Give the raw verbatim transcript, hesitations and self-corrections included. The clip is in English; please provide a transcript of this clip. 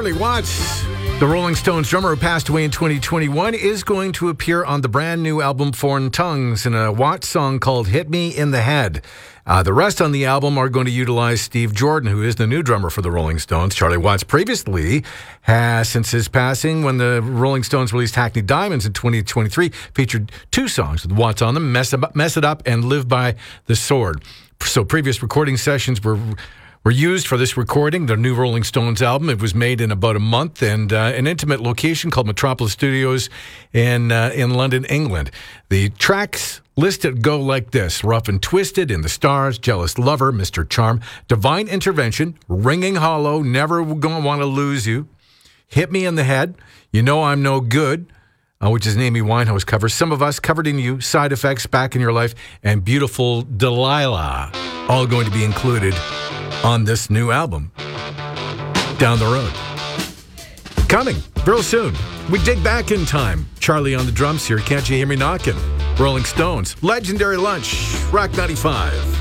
Charlie Watts, the Rolling Stones drummer who passed away in twenty twenty-one, is going to appear on the brand new album Foreign Tongues in a Watts song called Hit Me in the Head. Uh, the rest on the album are going to utilize Steve Jordan, who is the new drummer for the Rolling Stones. Charlie Watts previously has, since his passing, when the Rolling Stones released Hackney Diamonds in twenty twenty-three, featured two songs with Watts on them, Mess, Up, Mess It Up and Live by the Sword. So previous recording sessions were... were used for this recording, the new Rolling Stones album. It was made in about a month and uh, an intimate location called Metropolis Studios in uh, in London, England. The tracks listed go like this: Rough and Twisted, In the Stars, Jealous Lover, Mister Charm, Divine Intervention, Ringing Hollow, Never Gonna Want to Lose You, Hit Me in the Head, You Know I'm No Good, uh, which is an Amy Winehouse cover, Some of Us, Covered in You, Side Effects, Back in Your Life, and Beautiful Delilah, all going to be included on this new album down the road. Coming real soon. We dig back in time. Charlie on the drums here. Can't You Hear Me Knocking? Rolling Stones. Legendary Lunch. Rock ninety-five.